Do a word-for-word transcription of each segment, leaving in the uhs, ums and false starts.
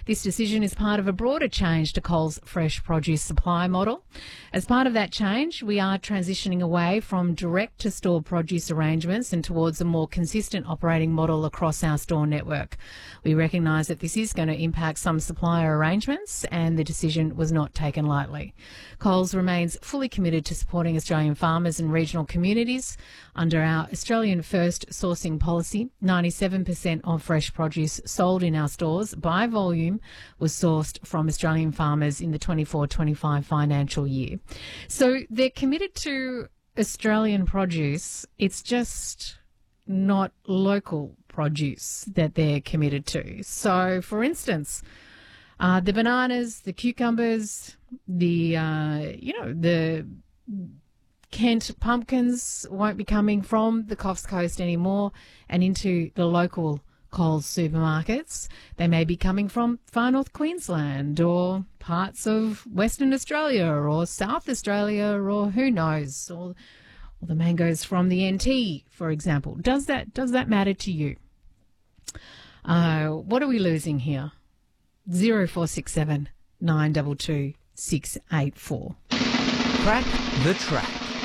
This decision is part of a broader change to Coles' fresh produce supply model. As part of that change, we are transitioning away from direct-to-store produce arrangements and towards a more consistent operating model across our store network. We recognise that this is going to impact some supplier arrangements, and the decision was not taken lightly. Coles remains fully committed to supporting Australian farmers and regional communities. Under our Australian First sourcing policy, ninety-seven percent of fresh produce sold in our stores by volume was sourced from Australian farmers in the twenty-four twenty-five financial year. So they're committed to Australian produce. It's just not local produce that they're committed to. So, for instance, uh, the bananas, the cucumbers, the, uh, you know, the Kent pumpkins won't be coming from the Coffs Coast anymore and into the local Coles supermarkets. They may be coming from far north Queensland or parts of Western Australia or South Australia or who knows, or, or the mangoes from the N T, for example. Does that does that matter to you? Uh, what are we losing here? zero four six seven nine two two six eight four. Crack the track.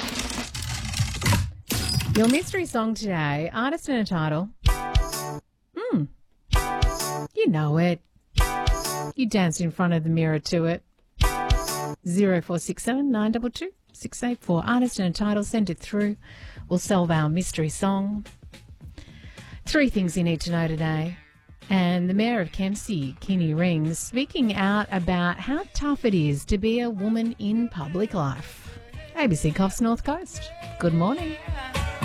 Your mystery song today, artist and a title. Hmm. You know it. You danced in front of the mirror to it. zero four six seven nine two two six eight four. Artist and a title, send it through. We'll solve our mystery song. Three things you need to know today. And the Mayor of Kempsey, Kinney Rings, speaking out about how tough it is to be a woman in public life. A B C Coffs North Coast. Good morning.